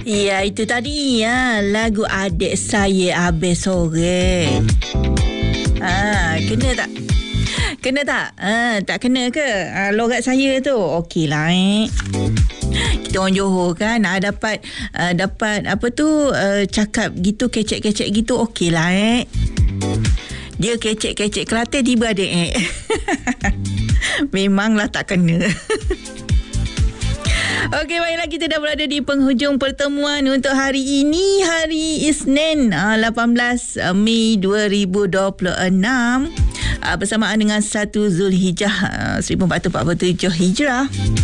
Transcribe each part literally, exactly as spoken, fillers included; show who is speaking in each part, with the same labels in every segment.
Speaker 1: Ya, itu tadi ya, lagu Adik Saya Habis Sore. Ah, kena tak? Kena tak? Ah, tak kena ke? Ah, logat saya tu. Okeylah eh. Kita orang Johor kan, ah, dapat ah, dapat apa tu uh, cakap gitu, kecek-kecek gitu, okeylah eh. Dia kecek-kecek Kelantan tiba adik eh. Memanglah tak kena. Okey, baiklah, kita dah berada di penghujung pertemuan untuk hari ini, hari Isnin lapan belas Mei dua ribu dua puluh enam, bersamaan dengan satu Zulhijjah seribu empat ratus empat puluh tujuh Hijrah.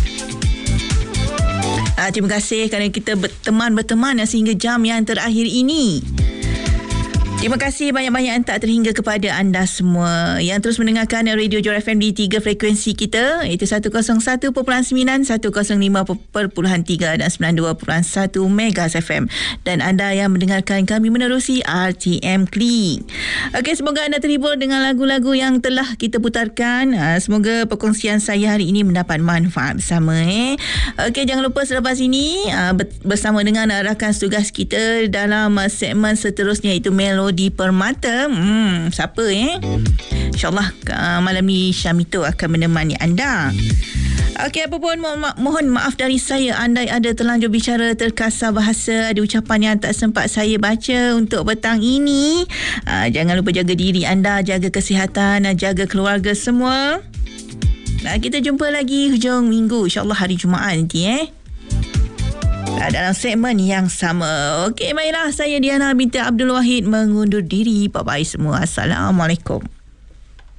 Speaker 1: Terima kasih kerana kita berteman-berteman sehingga jam yang terakhir ini. Terima kasih banyak-banyak yang tak terhingga kepada anda semua yang terus mendengarkan Radio Johor F M di tiga frekuensi kita, iaitu seratus satu perpuluhan sembilan, seratus lima perpuluhan tiga dan sembilan puluh dua perpuluhan satu Megas F M, dan anda yang mendengarkan kami menerusi R T M Klik. Okey, semoga anda terhibur dengan lagu-lagu yang telah kita putarkan. Semoga perkongsian saya hari ini mendapat manfaat bersama eh. Okey, jangan lupa selepas ini bersama dengan rakan tugas kita dalam segmen seterusnya, iaitu Melodi di Permata. Hmm, siapa eh? InsyaAllah uh, malam ni Syamito akan menemani anda. Okey, apa pun mo- mo- mohon maaf dari saya andai ada terlanjur bicara terkasar bahasa, ada ucapan yang tak sempat saya baca untuk petang ini. Uh, jangan lupa jaga diri anda, jaga kesihatan, jaga keluarga semua. Nah, kita jumpa lagi hujung minggu, InsyaAllah hari Jumaat nanti eh. Dalam segmen yang sama. Okey, baiklah, saya Diana binti Abdul Wahid mengundur diri. Bye-bye semua. Assalamualaikum.